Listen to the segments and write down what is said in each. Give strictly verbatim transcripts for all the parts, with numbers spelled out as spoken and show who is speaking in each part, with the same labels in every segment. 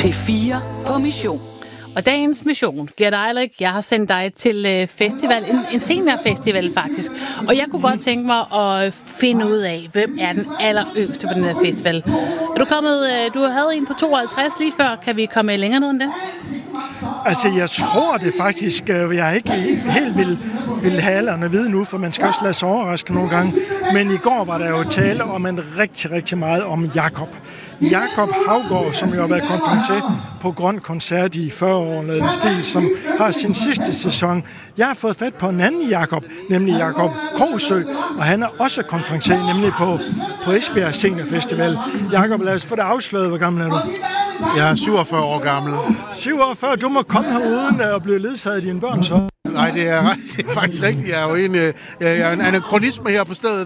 Speaker 1: P fire på mission.
Speaker 2: Og dagens mission, Gert Eirik, jeg har sendt dig til festival, en, en seniorfestival faktisk. Og jeg kunne godt tænke mig at finde ud af, hvem er den aller yngste på den her festival. Er du kommet, du havde en på tooghalvtreds lige før, kan vi komme længere ned end det?
Speaker 3: Altså, jeg tror det faktisk, jeg har ikke helt vil, vil have alderen at vide nu, for man skal også lade sig overraske nogle gange. Men i går var der jo tale om en rigtig, rigtig meget om Jakob. Jakob Haugaard, som jo har været konferencier på Grøn Koncert i fyrre år, eller en stil, som har sin sidste sæson. Jeg har fået fat på en anden Jakob, nemlig Jakob Krogsø, og han er også konferencier, nemlig på, på Esbjerg Seniorfestival. Jakob, lad os få det afsløret. Hvor gammel er du?
Speaker 4: Jeg er syvogfyrre år gammel.
Speaker 3: syvogfyrre? Du må komme her uden at blive ledsaget af dine børn, så.
Speaker 4: Nej, det er, det er faktisk rigtigt. Jeg er jo en, jeg er en anachronisme her på stedet.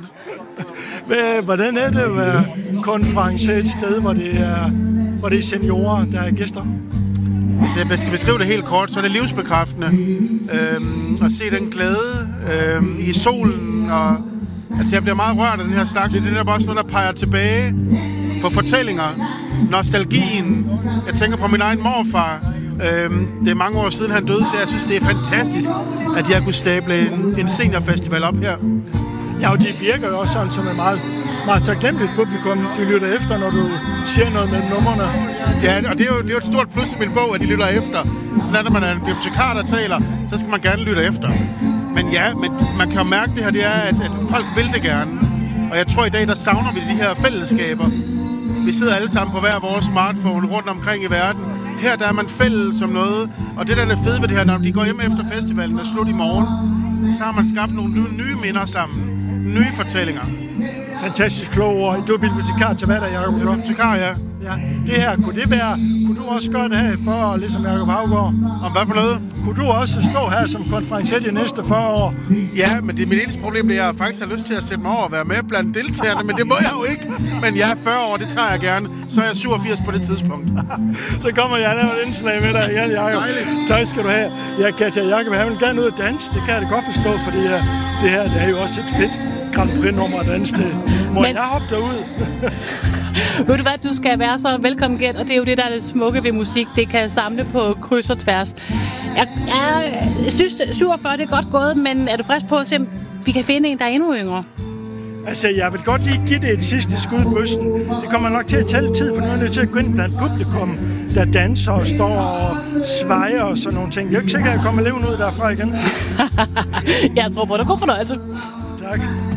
Speaker 3: Hvordan er det at være konferencier et sted, hvor det er, hvor det er seniorer, der er gæster?
Speaker 4: Hvis jeg skal beskrive det helt kort, så er det livsbekræftende. Øhm, at se den glæde øhm, i solen. Og, altså, jeg bliver meget rørt af den her snak. Det er der også noget, der peger tilbage på fortællinger. Nostalgien. Jeg tænker på min egen morfar. Øhm, det er mange år siden, han døde, så jeg synes, det er fantastisk, at jeg kunne stable en, en seniorfestival op her.
Speaker 3: Ja, og de virker jo også sådan som et meget, meget taknemmeligt publikum. De lytter efter, når du siger noget med numrene.
Speaker 4: Ja, og det er jo, det er jo et stort plus i min bog, at de lytter efter. Sådan når man er en bibliotekar, der taler, så skal man gerne lytte efter. Men ja, men man kan jo mærke det her, det er, at, at folk vil det gerne. Og jeg tror i dag, der savner vi de her fællesskaber. Vi sidder alle sammen på hver vores smartphone rundt omkring i verden. Her der er man fælles som noget. Og det der er det fede ved det her, når de går hjem efter festivalen og slut i morgen, så har man skabt nogle nye minder sammen. Nye fortællinger.
Speaker 3: Fantastisk kloge ord. Du er bibliotekar til hvad der, Jacob?
Speaker 4: Jeg er bibliotekar, ja.
Speaker 3: Ja. Det her, kunne det være, kunne du også gøre det her for, ligesom Jacob Haugaard?
Speaker 4: Om hvad for noget?
Speaker 3: Kunne du også stå her som konferencier de næste fyrre år?
Speaker 4: Ja, men det er mit eneste problem, det er, at jeg faktisk har lyst til at sætte mig over og være med blandt deltagerne, men det må jeg jo ikke. Men jeg er fyrre år, det tager jeg gerne. Så er jeg syvogfirs på det tidspunkt.
Speaker 3: Så kommer jeg og laver et indslag med dig igen, Jacob. Tak skal du have. Jeg kan tage Jacob, han vil gerne ud og danse. Det kan jeg da godt forstå, fordi det her det er jo også et fedt Grand Prix-nummer at danse til. Må men... jeg hoppe derud?
Speaker 2: Ved du hvad, du skal være så velkommen, Gert, og det er jo det, der er det smukke ved musik. Det kan samle på kryds og tværs. Jeg, jeg synes, syvogfyrre det er godt gået, men er du frisk på at se, om vi kan finde en, der er endnu yngre?
Speaker 3: Altså, jeg vil godt lige give det et sidste skud i bøssen. Det kommer nok til at tage tid, for nu er jeg nødt til at gå ind blandt publikum, der danser og står og svejer og sådan nogle ting. Jeg er ikke sikker, at jeg kommer levende ud derfra igen.
Speaker 2: Jeg tror på, det er god fornøjelse.
Speaker 3: Tak.